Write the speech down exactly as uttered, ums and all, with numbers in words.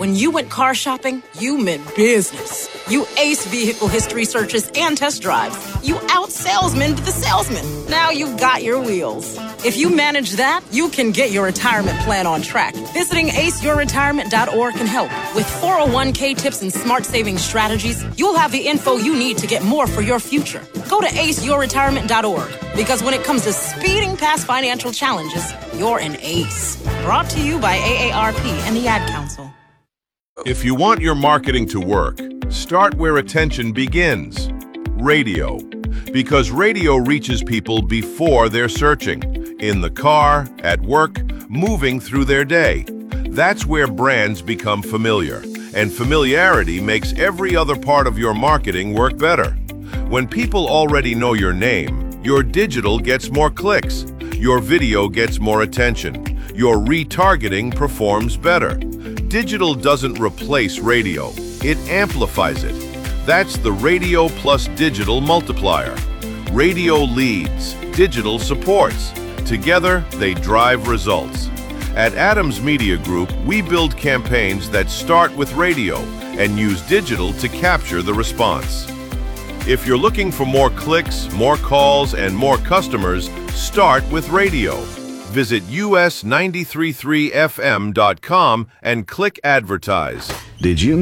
When you went car shopping, you meant business. You aced vehicle history searches and test drives. You out-salesmaned the salesman. Now you've got your wheels. If you manage that, you can get your retirement plan on track. Visiting ace your retirement dot org can help. With four oh one k tips and smart saving strategies, you'll have the info you need to get more for your future. Go to ace your retirement dot org, because when it comes to speeding past financial challenges, you're an ace. Brought to you by A A R P and the Ad Council. If you want your marketing to work, start where attention begins. Radio. Because radio reaches people before they're searching. In the car, at work, moving through their day. That's where brands become familiar. And familiarity makes every other part of your marketing work better. When people already know your name, your digital gets more clicks. Your video gets more attention. Your retargeting performs better. Digital doesn't replace radio, it amplifies it. That's the radio plus digital multiplier. Radio leads, digital supports. Together, they drive results. At Adams Media Group, we build campaigns that start with radio and use digital to capture the response. If you're looking for more clicks, more calls, and more customers, start with radio. Visit U S nine three three F M dot com and click advertise. Did you